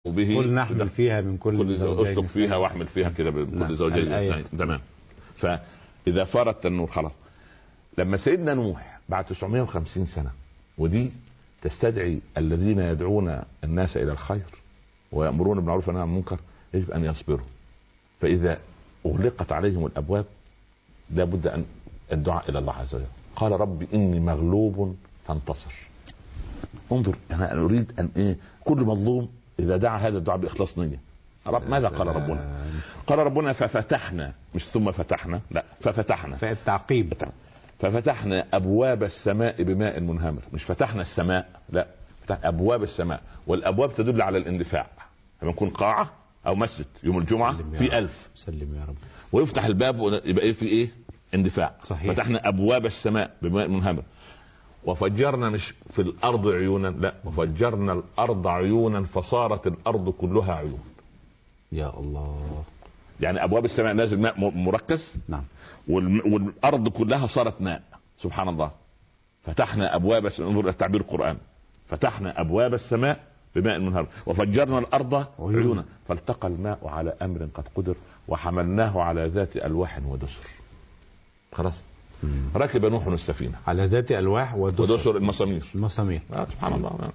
به قل نحمل فيها من كل زوجين، اسلك فيها واحمل فيها كده بكل زوجين اثنين. تمام. فاذا فار التنور خلاص. لما سيدنا نوح بعد 950 سنه، ودي تستدعي الذين يدعون الناس الى الخير ويأمرون بالمعروف والنهي عن المنكر يجب ان يصبروا. فاذا اغلقت عليهم الابواب لابد ان الدعاء الى الله عز وجل. قال رب اني مغلوب فانتصر. انظر، انا اريد ان كل مظلوم اذا دعا هذا الدعاء باخلاص نيه. ماذا قال ربنا؟ قال ربنا ففتحنا، مش ثم فتحنا، لا ففتحنا، فالتعقيب، ففتحنا ابواب السماء بماء منهمر. مش فتحنا السماء، لا، فتح ابواب السماء. والابواب تدل على الاندفاع. لما يكون قاعه او مسجد يوم الجمعه في 1000 سلم يا رب، ويفتح الباب يبقى ايه؟ في اندفاع. صحيح. فتحنا ابواب السماء بماء منهمر وفجرنا، مش في الارض عيونا، لا، وفجرنا الارض عيونا فصارت الارض كلها عيون. يا الله. يعني ابواب السماء نازل ماء مركز، نعم، والارض كلها صارت ماء. سبحان الله. فتحنا ابواب، انظر التعبير القرآن، فتحنا ابواب السماء بماء منهمر وفجرنا الارض عيونا فالتقى الماء على امر قد قدر وحملناه على ذات الواح ودسر. خلاص. ركب نوح السفينه على ذات الواح ودسر، المسامير. سبحان الله.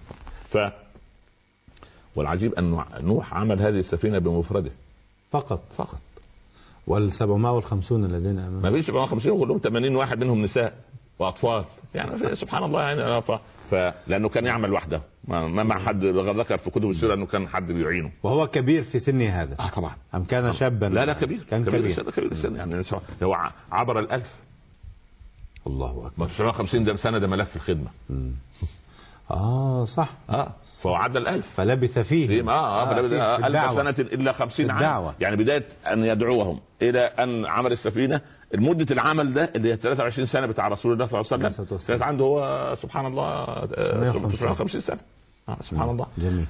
والعجيب ان نوح عمل هذه السفينه بمفرده فقط. وال750 الذين امنوا، ما فيش 750 كلهم 80 واحد منهم نساء واطفال. يعني سبحان الله. يعني لانه كان يعمل وحده، ما مع حد. ذكر في كتب السيره انه كان حد بيعينه. وهو كبير في سنه هذا. طبعا. ام كان شابا؟ لا كبير، كان كبير السن. يعني هو عبر ال1000. الله اكبر. 950 ده سنه، ده ملف الخدمه. صح. فهو عدى ال1000 فلبث فيه 1000 سنة إلا 50 عام. يعني بداية أن يدعوهم إلى أن عمل السفينة، المدة العمل ده اللي هي 23 سنة بتاع رسول الله صلى الله عليه وسلم، كانت عنده هو سبحان الله 950 سنة. سبحان الله. جميل.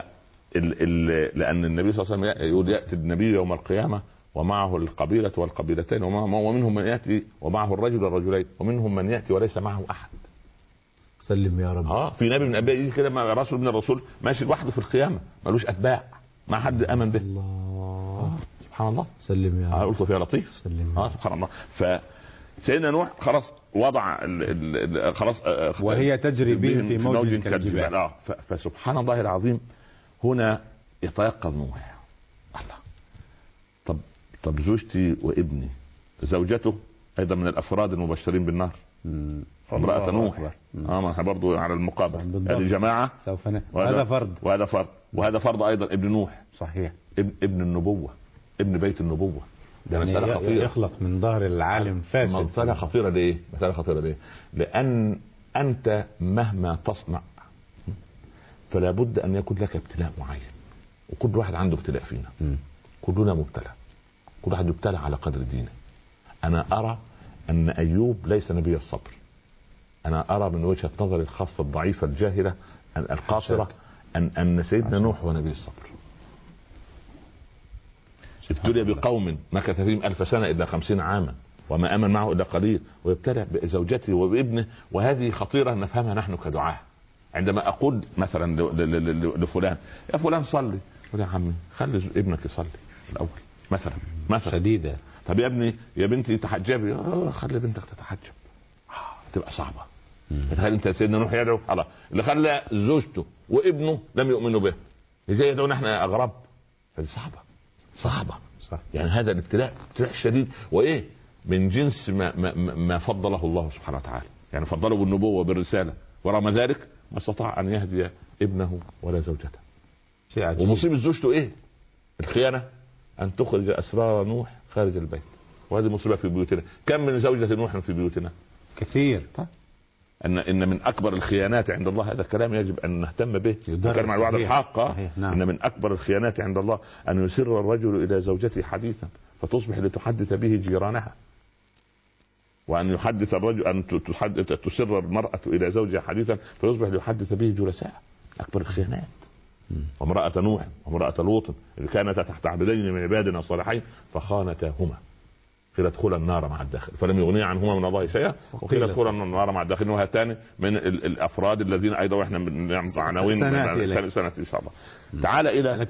لأن النبي صلى الله عليه وسلم يقول يأتي النبي يوم القيامة ومعه القبيلة والقبيلتين، ومنهم من يأتي ومعه الرجل والرجلين، ومنهم من يأتي وليس معه أحد. سلم يا رب. في نبي من الانبياء يجي كده مع رسول من الرسول ماشي لوحده في القيامه، ملوش اتباع، ما حد امن به. الله. سبحان الله. سلم يا رب. قلت فيها لطيف. سلم. سبحان الله. فسيدنا نوح خلاص وضع خلاص، وهي تجري بهم في موج كالجبال. فسبحان الله العظيم. هنا يتيقظ نوح. الله. طب زوجتي وابني، زوجته ايضا من الافراد المبشرين بالنار، امرأة نوح. ما برضو على المقابل هذه الجماعة سوف هذا فرض وهذا فرض ايضا. ابن نوح صحيح، ابن النبوة، ابن بيت النبوة. ده مسألة خطيرة. يخلق من ظهر العالم فاسد. مسألة خطيرة ليه؟ لأن أنت مهما تصنع فلا بد أن يكون لك ابتلاء معين، وكل واحد عنده ابتلاء فينا. كلنا مبتلى، كل واحد يبتلى على قدر دينه. أنا أرى أن أيوب ليس نبي الصبر. أنا أرى من وجهة نظري الخاصة الضعيفة الجاهلة القاصرة أن سيدنا نوح هو نبي الصبر. ابتلي بقوم مكث فيهم 1000 سنة إلا 50 عاما وما آمن معه إلا قليل، ويبتلى بزوجته وبابنه. وهذه خطيرة نفهمها نحن كدعاة. عندما أقول مثلا لفلان يا فلان صلي، يقول يا عمي خلي ابنك يصلي الأول مثلا شديدة. طب يا ابني يا بنتي تحجبي، خلي بنتك تتحجب. تبقى صعبة. تخيل انت سيدنا نوح يدعو الله اللي خلى زوجته وابنه لم يؤمنوا به، ازاي يدعونا احنا اغراب؟ فدي صعبة. صح. يعني هذا الابتلاء شديد، وايه من جنس ما فضله الله سبحانه وتعالى. يعني فضله بالنبوة بالرسالة، ورغم ذلك ما استطاع ان يهدي ابنه ولا زوجته. ومصيبة زوجته ايه؟ الخيانة، ان تخرج اسرار نوح خارج البيت. وهذه مصيبة في بيوتنا. كم من زوجة نوح في بيوتنا؟ كثير. ان من اكبر الخيانات عند الله، هذا الكلام يجب ان نهتم به. كلمة الوعد الحق. نعم. ان من اكبر الخيانات عند الله ان يسر الرجل الى زوجته حديثا فتصبح لتحدث به جيرانها، وان يحدث الرجل ان تسر المرأة الى زوجها حديثا فيصبح ليحدث به جلساء. اكبر الخيانات. وامرأة نوح وامرأة لوط اللي كانتا تحت عبدين من عبادنا الصالحين فخانتاهما قيل ادخلا النار مع الداخل فلم يغني عنهما من الله شيئا وقيل ادخلا النار مع الداخل. وهاتان من الافراد الذين ايضا واحنا بنعمل عناوين سنة ان شاء الله. تعال الى